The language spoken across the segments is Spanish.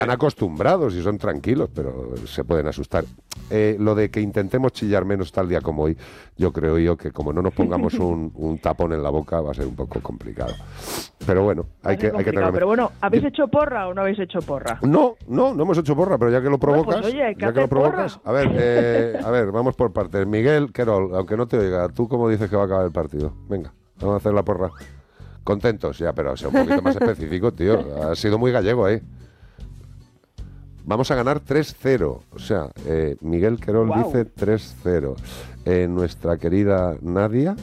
están acostumbrados y son tranquilos, pero se pueden asustar. Lo de que intentemos chillar menos tal día como hoy, yo creo que como no nos pongamos un tapón en la boca va a ser un poco complicado. Pero bueno, hay que tener... Pero bueno, ¿habéis hecho porra o no habéis hecho porra? No hemos hecho porra, pero ya que lo provocas, Pues oye, ya que lo provocas, a ver, vamos por partes. Miguel Querol, aunque no te oiga, ¿tú cómo dices que va a acabar el partido? Venga, vamos a hacer la porra. Contentos, ya, pero sea un poquito más específico, tío. Ha sido muy gallego ahí. Vamos a ganar 3-0. O sea, Miguel Querol dice 3-0. Nuestra querida Nadia,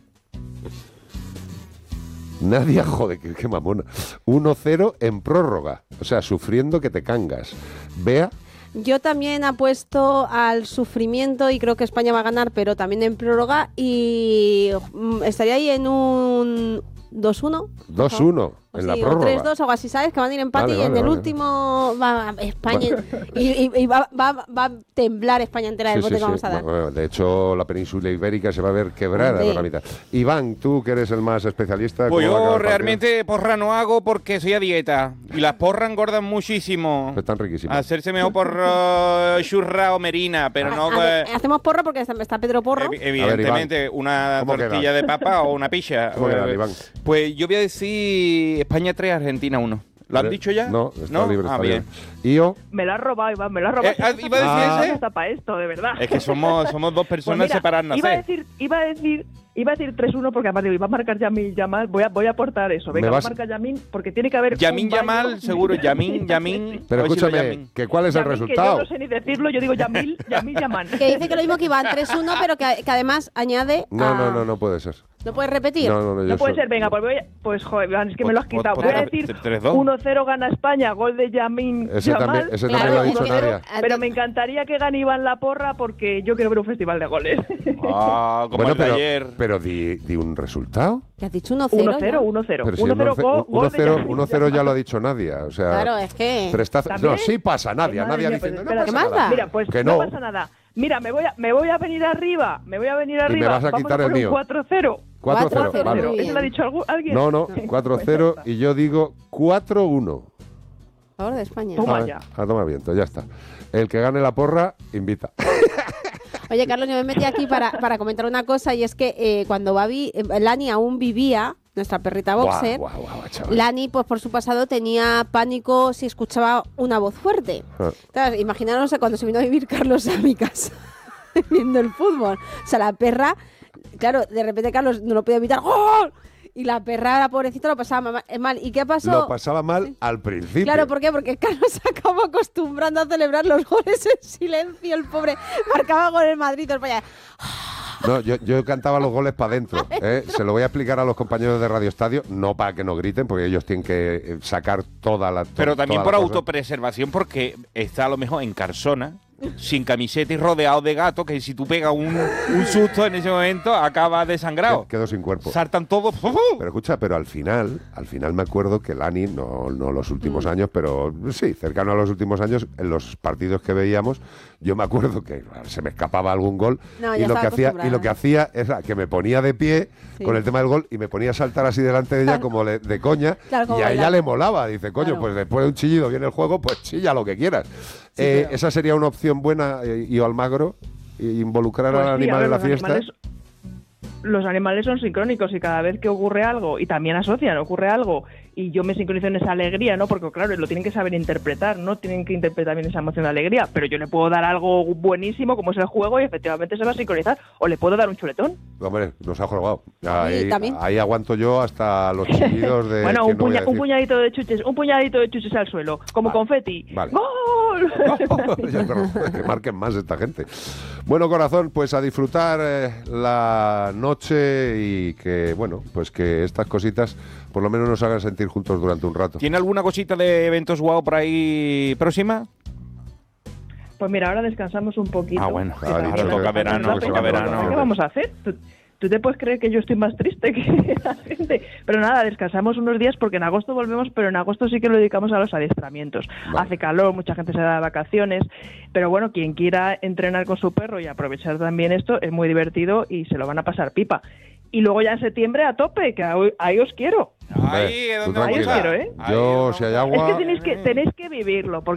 joder, qué mamona. 1-0 en prórroga. O sea, sufriendo que te cangas. Bea. Yo también apuesto al sufrimiento y creo que España va a ganar, pero también en prórroga. Y estaría ahí en un 2-1. 2-1 en la prórroga. O 3-2, algo así, ¿sabes? Que van a ir empate y en el último va España y va a temblar España entera del bote que vamos a dar. Bueno, de hecho, la península ibérica se va a ver quebrada por la mitad. Iván, tú que eres el más especialista. Pues yo realmente porra no hago porque soy a dieta y las porras engordan muchísimo. Están riquísimas. Hacerse mejor por churra o merina, pero no... Hacemos porra porque está Pedro Porro. Evidentemente, ver, una tortilla de papa o una pizza. Iván? Pues yo voy a decir España 3, Argentina 1. ¿Lo has dicho ya? No, está libre. Está bien. ¿Y yo? Me lo has robado, Iván, me lo has robado. ¿Iba a decir ese? Está para esto, de verdad. Es que somos dos personas separadas. Iba a decir 3-1 porque además digo, iba a marcar Yamin Yamal. Voy a aportar eso. Venga, va a marcar Yamin porque tiene que haber Yamin Yamal, seguro. Yamin. Pero escúchame, ¿cuál es el resultado? Yo no sé ni decirlo, yo digo Yamin Yamal. Que dice que lo mismo que Iván, 3-1, pero que además añade... No puede ser. ¿No puedes repetir? No puede ser, venga, pues joder, Iván, es que me lo has quitado. Voy a decir 1-0 gana España, gol de Yamin Yamal. Ese también lo ha dicho Nadia. Pero me encantaría que gane Iván la porra porque yo quiero ver un festival de goles. Como el de ayer. Pero di un resultado. ¿Te has dicho 1-0? 1-0. Pero si 1-0 ya lo ha dicho Nadia. O sea, claro, es que... No, sí pasa, Nadia. Nadia diciendo, no pasa nada. Mira, pues no pasa nada. Mira, me voy a venir arriba. Y me vas a quitar el mío. 4-0. 4-0, vale. ¿Eso lo ha dicho alguien? No, 4-0 y yo digo 4-1. A favor de España. Toma ya. Toma viento, ya está. El que gane la porra, invita. Oye, Carlos, yo me metí aquí para comentar una cosa y es que cuando Lani aún vivía, nuestra perrita boxer, Lani, pues por su pasado tenía pánico si escuchaba una voz fuerte. Claro, imaginaros cuando se vino a vivir Carlos a mi casa viendo el fútbol. O sea, la perra, claro, de repente Carlos no lo podía evitar. ¡Gol! Y la perra, la pobrecita, lo pasaba mal. ¿Y qué pasó? Lo pasaba mal al principio. Claro, ¿por qué? Porque Carlos se acabó acostumbrando a celebrar los goles en silencio. El pobre marcaba gol en Madrid. No, yo cantaba los goles para adentro. Se lo voy a explicar a los compañeros de Radio Estadio, no para que no griten, porque ellos tienen que sacar toda la... Pero también por autopreservación, porque está a lo mejor en Carsona, sin camiseta y rodeado de gatos, que si tú pegas un susto en ese momento, acaba desangrado. Quedo sin cuerpo. Saltan todos. Pero escucha, pero al final me acuerdo que Lani, no los últimos años, pero sí, cercano a los últimos años, en los partidos que veíamos, yo me acuerdo que se me escapaba algún gol y lo que hacía era que me ponía de pie con el tema del gol y me ponía a saltar así delante de ella como de coña, y a ella le molaba. Dice, coño, pues después de un chillido viene el juego, pues chilla lo que quieras. Esa sería una opción buena, y Almagro, involucrar al animal en la fiesta. Los animales son sincrónicos y cada vez que ocurre algo, y también ocurre algo, y yo me sincronizo en esa alegría, ¿no? Porque claro, lo tienen que saber interpretar, ¿no? Tienen que interpretar bien esa emoción de alegría, pero yo le puedo dar algo buenísimo como es el juego y efectivamente se va a sincronizar, o le puedo dar un chuletón. Hombre, nos ha jugado. Ahí aguanto yo hasta los chillidos de... Bueno, un puñadito de chuches al suelo, como confeti. Vale. ¡Gol! Que marquen más esta gente. Bueno, corazón, pues a disfrutar la noche y que, bueno, pues que estas cositas por lo menos nos hagan sentir juntos durante un rato. ¿Tiene alguna cosita de eventos guau por ahí próxima? Pues mira, ahora descansamos un poquito. Bueno, ahora toca verano. ¿Qué vamos a hacer? ¿Tú te puedes creer que yo estoy más triste que la gente? Pero nada, descansamos unos días porque en agosto volvemos, pero en agosto sí que lo dedicamos a los adiestramientos. Vale. Hace calor, mucha gente se da de vacaciones, pero bueno, quien quiera entrenar con su perro y aprovechar también esto es muy divertido y se lo van a pasar pipa. y luego ya en septiembre a tope, que ahí os quiero. Ahí es donde Ahí os quiero, ¿eh? Yo, si hay agua... Es que tenéis que vivirlo,